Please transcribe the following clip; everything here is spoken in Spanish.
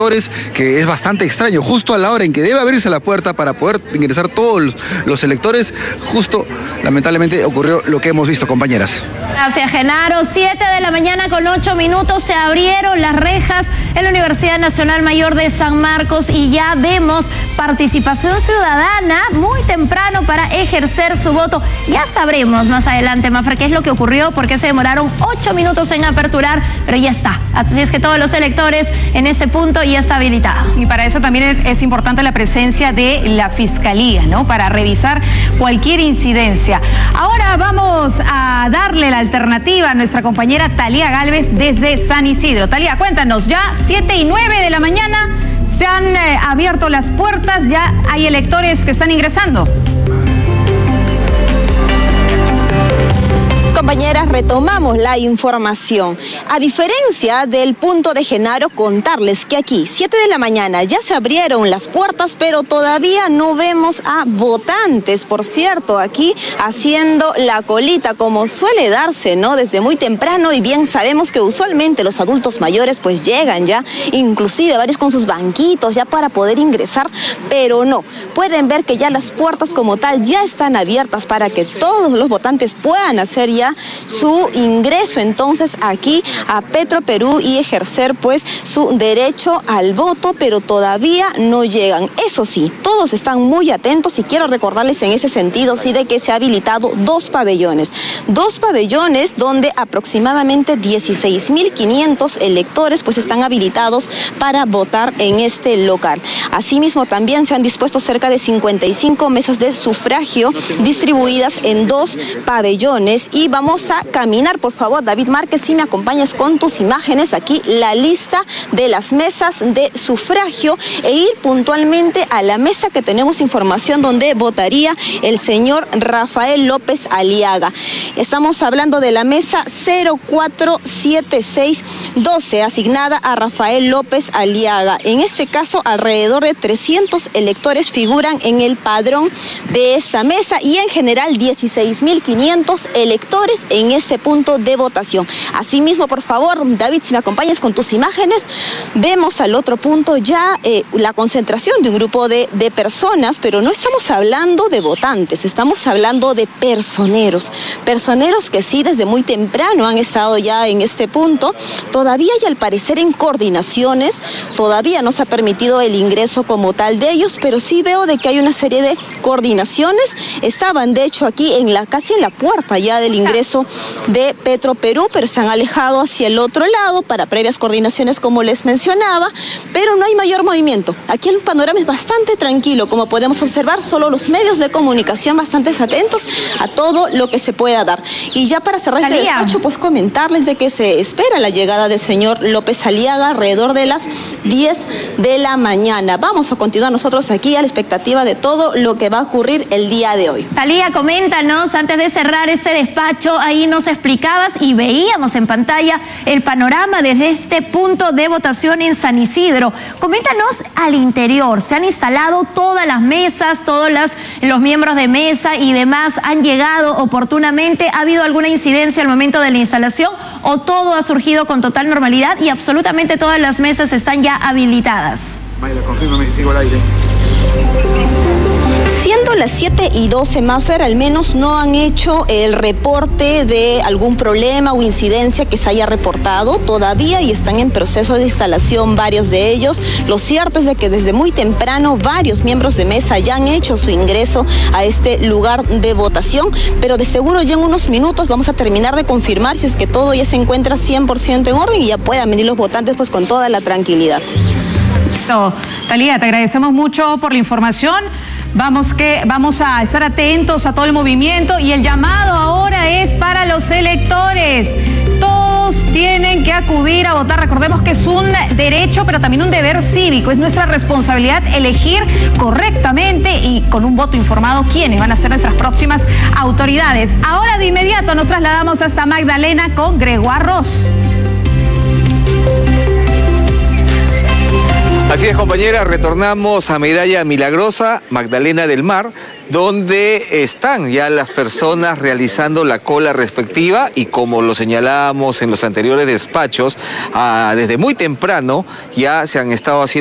que es bastante extraño, justo a la hora en que debe abrirse la puerta para poder ingresar todos los electores, justo lamentablemente ocurrió lo que hemos visto, compañeras. Gracias, Genaro. 7 de la mañana con 8 minutos se abrieron las rejas en la Universidad Nacional Mayor de San Marcos y ya vemos participación ciudadana muy temprano para ejercer su voto. Ya sabremos más adelante, Mafra, qué es lo que ocurrió, por qué se demoraron 8 minutos en aperturar, pero ya está. Así es que todos los electores en este punto ya está habilitado. Y para eso también es importante la presencia de la Fiscalía, ¿no? Para revisar cualquier incidencia. Ahora vamos a darle la alternativa a nuestra compañera Talía Gálvez desde San Isidro. Talía, cuéntanos, ya 7:09 de la mañana se han abierto las puertas, ya hay electores que están ingresando. Compañeras, retomamos la información. A diferencia del punto de Genaro, contarles que aquí, 7 de la mañana, ya se abrieron las puertas, pero todavía no vemos a votantes, por cierto, aquí haciendo la colita, como suele darse, ¿no? Desde muy temprano, y bien sabemos que usualmente los adultos mayores pues llegan ya, inclusive varios con sus banquitos ya para poder ingresar, pero no. Pueden ver que ya las puertas como tal ya están abiertas para que todos los votantes puedan hacer ya su ingreso entonces aquí a Petroperú y ejercer pues su derecho al voto, pero todavía no llegan. Eso sí, todos están muy atentos y quiero recordarles en ese sentido sí de que se ha habilitado dos pabellones donde aproximadamente 16.500 electores pues están habilitados para votar en este local. Asimismo también se han dispuesto cerca de 55 mesas de sufragio distribuidas en dos pabellones y vamos a caminar, por favor, David Márquez, si me acompañas con tus imágenes, aquí la lista de las mesas de sufragio e ir puntualmente a la mesa que tenemos información donde votaría el señor Rafael López Aliaga. Estamos hablando de la mesa 047612, asignada a Rafael López Aliaga. En este caso, alrededor de 300 electores figuran en el padrón de esta mesa y en general 16.500 electores en este punto de votación. Asimismo, por favor, David, si me acompañas con tus imágenes, vemos al otro punto ya la concentración de un grupo de personas, pero no estamos hablando de votantes, estamos hablando de personeros que sí desde muy temprano han estado ya en este punto, todavía y al parecer en coordinaciones, todavía no se ha permitido el ingreso como tal de ellos, pero sí veo de que hay una serie de coordinaciones, estaban de hecho aquí casi en la puerta ya del ingreso de Petroperú, pero se han alejado hacia el otro lado para previas coordinaciones como les mencionaba, pero no hay mayor movimiento. Aquí el panorama es bastante tranquilo, como podemos observar, solo los medios de comunicación bastante atentos a todo lo que se pueda dar. Y ya para cerrar este despacho, pues comentarles de que se espera la llegada del señor López Aliaga alrededor de las 10 de la mañana. Vamos a continuar nosotros aquí a la expectativa de todo lo que va a ocurrir el día de hoy. Talía, coméntanos, antes de cerrar este despacho, ahí nos explicabas y veíamos en pantalla el panorama desde este punto de votación en San Isidro. Coméntanos al interior, ¿se han instalado todas las mesas, todos los miembros de mesa y demás han llegado oportunamente? ¿Ha habido alguna incidencia al momento de la instalación o todo ha surgido con total normalidad y absolutamente todas las mesas están ya habilitadas? Mayra, confírmame si sigo al aire. Siendo las 7:12, Mafer, al menos no han hecho el reporte de algún problema o incidencia que se haya reportado todavía y están en proceso de instalación varios de ellos. Lo cierto es de que desde muy temprano varios miembros de mesa ya han hecho su ingreso a este lugar de votación, pero de seguro ya en unos minutos vamos a terminar de confirmar si es que todo ya se encuentra 100% en orden y ya puedan venir los votantes pues con toda la tranquilidad. Talía, te agradecemos mucho por la información. Vamos a estar atentos a todo el movimiento y el llamado ahora es para los electores. Todos tienen que acudir a votar. Recordemos que es un derecho, pero también un deber cívico. Es nuestra responsabilidad elegir correctamente y con un voto informado quiénes van a ser nuestras próximas autoridades. Ahora de inmediato nos trasladamos hasta Magdalena con Gregoire Ross. Así es, compañera, retornamos a Medalla Milagrosa, Magdalena del Mar, donde están ya las personas realizando la cola respectiva y como lo señalábamos en los anteriores despachos, desde muy temprano ya se han estado haciendo